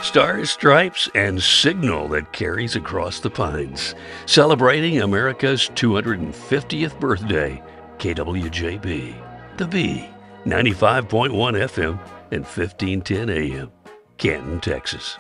Stars, stripes, and signal that carries across the pines. Celebrating America's 250th birthday, KWJB, The Bee, 95.1 FM and 1510 AM, Canton, Texas.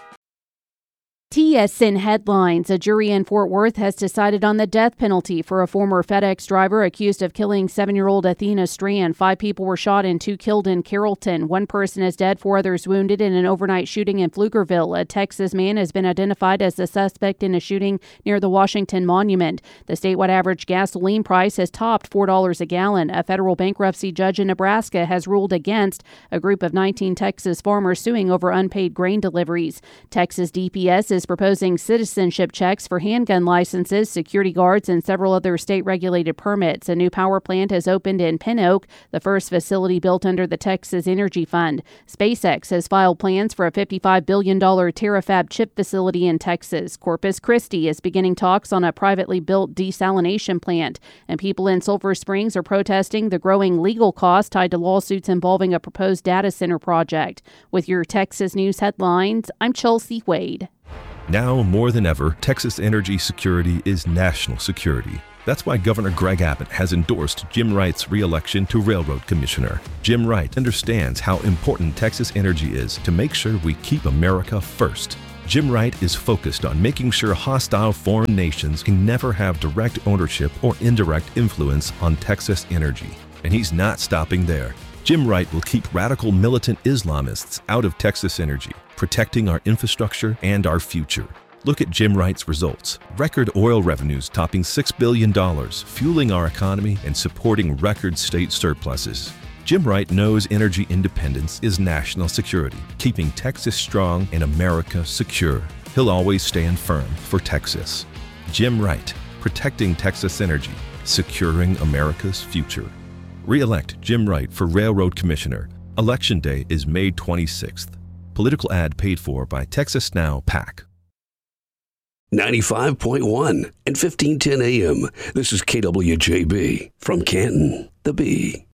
TSN headlines. A jury in Fort Worth has decided on the death penalty for a former FedEx driver accused of killing 7-year-old Athena Strand. 5 people were shot and 2 killed in Carrollton. 1 person is dead, 4 others wounded in an overnight shooting in Pflugerville. A Texas man has been identified as the suspect in a shooting near the Washington Monument. The statewide average gasoline price has topped $4 a gallon. A federal bankruptcy judge in Nebraska has ruled against a group of 19 Texas farmers suing over unpaid grain deliveries. Texas DPS is proposing citizenship checks for handgun licenses, security guards, and several other state-regulated permits. A new power plant has opened in Pin Oak, the first facility built under the Texas Energy Fund. SpaceX has filed plans for a $55 billion Terafab chip facility in Texas. Corpus Christi is beginning talks on a privately built desalination plant, and people in Sulphur Springs are protesting the growing legal costs tied to lawsuits involving a proposed data center project. With your Texas News headlines, I'm Chelsea Wade. Now more than ever, Texas energy security is national security. That's why Governor Greg Abbott has endorsed Jim Wright's re-election to Railroad Commissioner. Jim Wright understands how important Texas energy is to make sure we keep America first. Jim Wright is focused on making sure hostile foreign nations can never have direct ownership or indirect influence on Texas energy. And he's not stopping there. Jim Wright will keep radical militant Islamists out of Texas energy, protecting our infrastructure and our future. Look at Jim Wright's results. Record oil revenues topping $6 billion, fueling our economy and supporting record state surpluses. Jim Wright knows energy independence is national security, keeping Texas strong and America secure. He'll always stand firm for Texas. Jim Wright, protecting Texas energy, securing America's future. Re-elect Jim Wright for Railroad Commissioner. Election Day is May 26th. Political ad paid for by Texas Now PAC. 95.1 and 1510 AM. This is KWJB from Canton, The Bee.